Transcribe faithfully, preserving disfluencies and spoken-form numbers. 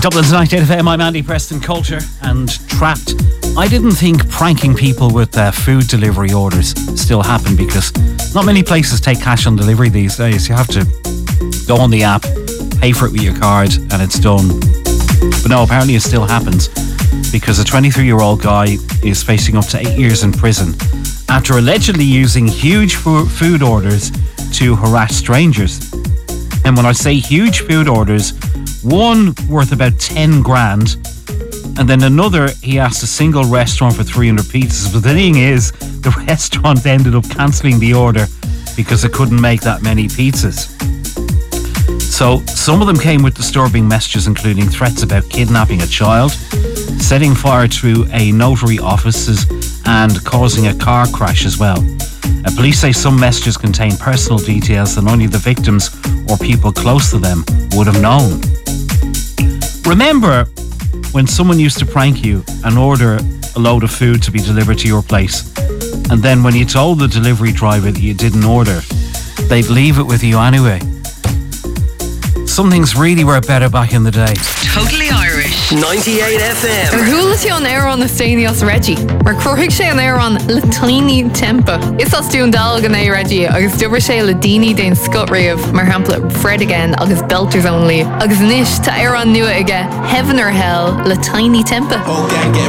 Dublin's ninety-eight F M, I'm Andy Preston. Culture and Trapped. I didn't think pranking people with uh, food delivery orders still happen, because not many places take cash on delivery these days. You have to go on the app, pay for it with your card, and it's done. But no, apparently it still happens, because a twenty-three-year-old guy is facing up to eight years in prison after allegedly using huge fu- food orders to harass strangers. And when I say huge food orders, one worth about ten grand, and then another, he asked a single restaurant for three hundred pizzas. But the thing is, the restaurant ended up cancelling the order because it couldn't make that many pizzas. So some of them came with disturbing messages, including threats about kidnapping a child, setting fire to a notary offices, and causing a car crash as well. Uh, police say some messages contain personal details that only the victims or people close to them would have known. Remember when someone used to prank you and order a load of food to be delivered to your place, and then when you told the delivery driver that you didn't order, they'd leave it with you anyway? Some things really were better back in the day. Totally Irish. ninety-eight F M. Ar thuailli sé an éireann na Stanios Reggie. Mar cruthigh sé an éireann le tiny tempa. Is as dún dal gan é Reggie, agus dubar sé le daoine den scut riamh mar hampla Fred again agus Belters only. Agus nish ta éireann nua aige Heaven or Hell le tiny tempa.